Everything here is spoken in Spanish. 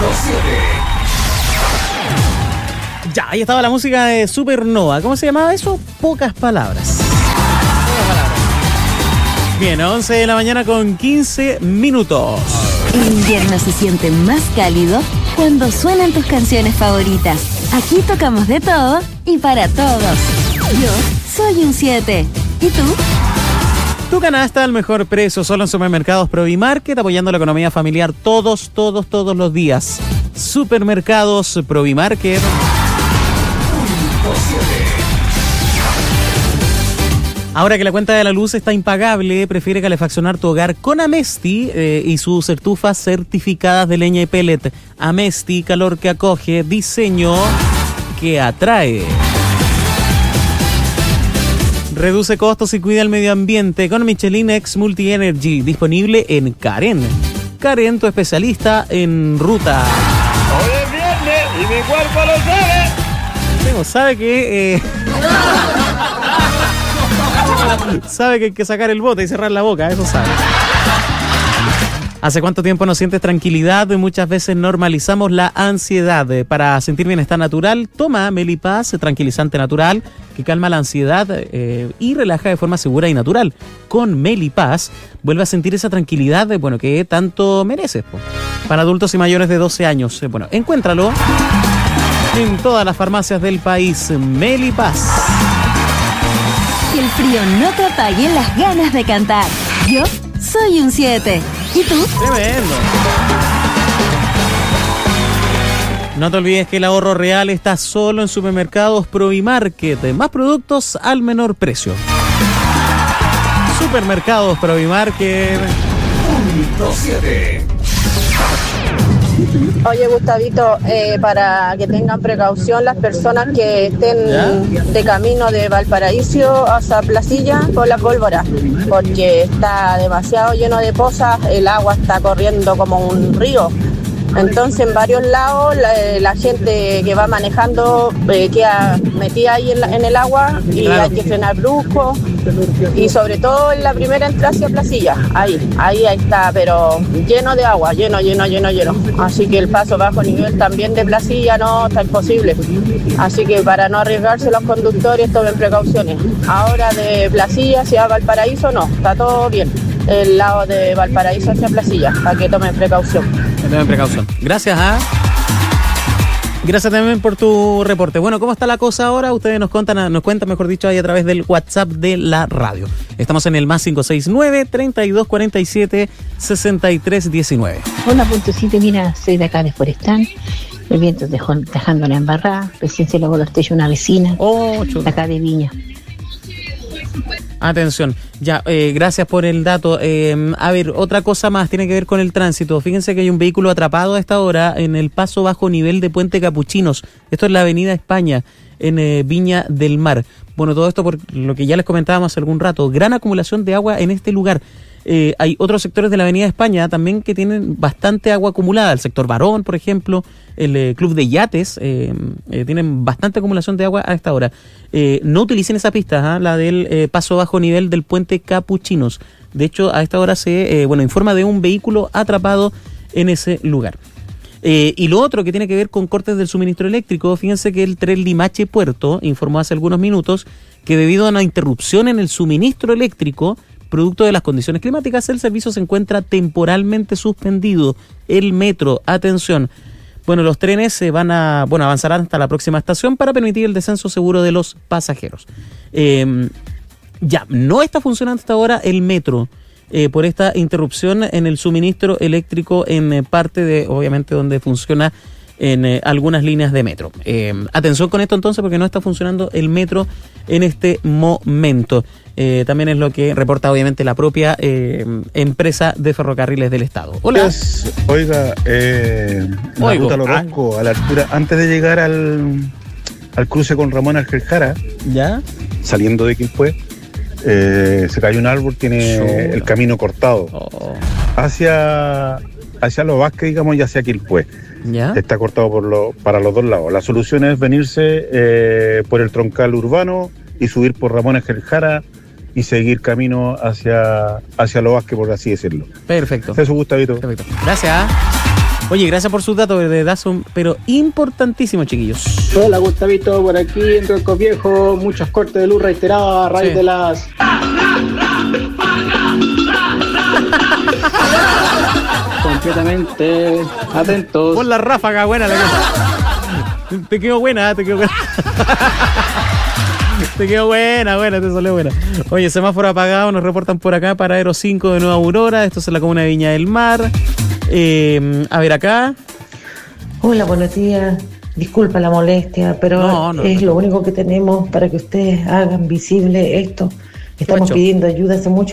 Ya, ahí estaba la música de Supernova. ¿Cómo se llamaba eso? Pocas palabras. Bien, 11 de la mañana con 15 minutos. El invierno se siente más cálido cuando suenan tus canciones favoritas. Aquí tocamos de todo y para todos. Yo soy un 7. ¿Y tú? Tu canasta al mejor precio, solo en Supermercados Provimarket, apoyando la economía familiar todos los días. Supermercados Provimarket. Ahora que la cuenta de la luz está impagable, prefiere calefaccionar tu hogar con Amesti y sus estufas certificadas de leña y pellet. Amesti, calor que acoge, diseño que atrae. Reduce costos y cuida el medio ambiente con Michelin X Multi Energy, disponible en Karen. Karen, tu especialista en ruta. Hoy es viernes y mi cuerpo lo sabe. Sabe que... sabe que hay que sacar el bote y cerrar la boca, eso sabe. ¿Hace cuánto tiempo no sientes tranquilidad? Muchas veces normalizamos la ansiedad. Para sentir bienestar natural, toma Melipaz, tranquilizante natural, que calma la ansiedad y relaja de forma segura y natural. Con Melipaz, vuelve a sentir esa tranquilidad que tanto mereces. Para adultos y mayores de 12 años. Encuéntralo en todas las farmacias del país. Melipaz. Que el frío no te apague las ganas de cantar. Yo soy un 7. ¿Y tú? Tremendo. No te olvides que el ahorro real está solo en Supermercados Provimarket. Más productos al menor precio. Supermercados Provimarket. 7. Oye, Gustavito, para que tengan precaución las personas que estén de camino de Valparaíso hacia Placilla por la pólvora, porque está demasiado lleno de pozas, el agua está corriendo como un río. Entonces, en varios lados, la gente que va manejando queda metida ahí en el agua y hay que frenar brusco. Y sobre todo en la primera entrada hacia Placilla, ahí está, pero lleno de agua, lleno. Así que el paso bajo nivel también de Placilla no está imposible. Así que para no arriesgarse los conductores, tomen precauciones. Ahora de Placilla hacia Valparaíso no, está todo bien. El lado de Valparaíso hacia Placilla, para que tomen precaución. Gracias, Gracias también por tu reporte. Bueno, ¿cómo está la cosa ahora? Ustedes nos cuentan, mejor dicho, ahí a través del WhatsApp de la radio. Estamos en el más 569-3247-6319. Hola, punto 7, mira, soy de acá de Forestal. El viento dejando la embarrada. Recién se lo voló una vecina. De acá de Viña. Atención, gracias por el dato. A ver, otra cosa más tiene que ver con el tránsito. Fíjense que hay un vehículo atrapado a esta hora en el paso bajo nivel de Puente Capuchinos. Esto es la avenida España, en Viña del Mar. Bueno, todo esto por lo que ya les comentábamos hace algún rato. Gran acumulación de agua en este lugar. Hay otros sectores de la avenida España también que tienen bastante agua acumulada. El sector Barón, por ejemplo, el Club de Yates, tienen bastante acumulación de agua a esta hora. No utilicen esa pista, la del paso bajo nivel del Puente Capuchinos. De hecho, a esta hora se informa de un vehículo atrapado en ese lugar. Y lo otro que tiene que ver con cortes del suministro eléctrico, fíjense que el tren Limache Puerto informó hace algunos minutos que debido a una interrupción en el suministro eléctrico, producto de las condiciones climáticas, el servicio se encuentra temporalmente suspendido. El metro, atención. Bueno, los trenes avanzarán hasta la próxima estación para permitir el descenso seguro de los pasajeros. No está funcionando hasta ahora el metro por esta interrupción en el suministro eléctrico en parte de, obviamente, donde funciona en algunas líneas de metro. Atención con esto entonces, porque no está funcionando el metro en este momento. También es lo que reporta obviamente la propia empresa de ferrocarriles del Estado. Hola. Oiga, la ruta Lorosco, a la altura, antes de llegar al cruce con Ramón Algeljara, saliendo de Quilpué, se cayó un árbol, tiene el camino cortado hacia Los Vázquez, digamos, y hacia Quilpué. Está cortado para los dos lados. La solución es venirse por el troncal urbano y subir por Ramón Algeljara y seguir camino hacia Los Vázquez, por así decirlo. Perfecto. Eso, Gustavito. Perfecto. Gracias. Oye, gracias por sus datos, de verdad son, pero importantísimos, chiquillos. Hola, Gustavito, por aquí en Ronco Viejo, muchos cortes de luz reiterados a raíz de las... Completamente atentos. Pon la ráfaga, buena la cosa. Te quedó buena, te quedó buena. Te quedó buena, te salió buena. Oye, semáforo apagado, nos reportan por acá, Paradero 5 de Nueva Aurora, esto es en la comuna de Viña del Mar. A ver acá. Hola, buenos días. Disculpa la molestia, pero lo único que tenemos para que ustedes hagan visible esto. Estamos pidiendo ayuda hace mucho